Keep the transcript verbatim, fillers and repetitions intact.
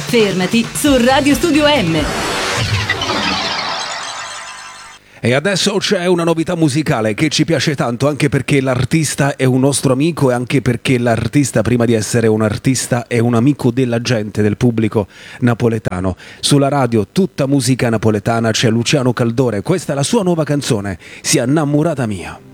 Fermati su Radio Studio M. E adesso c'è una novità musicale che ci piace tanto, anche perché l'artista è un nostro amico e anche perché l'artista, prima di essere un artista, è un amico della gente, del pubblico napoletano. Sulla radio tutta musica napoletana, c'è Luciano Caldore, questa è la sua nuova canzone, Sia innamorata mia.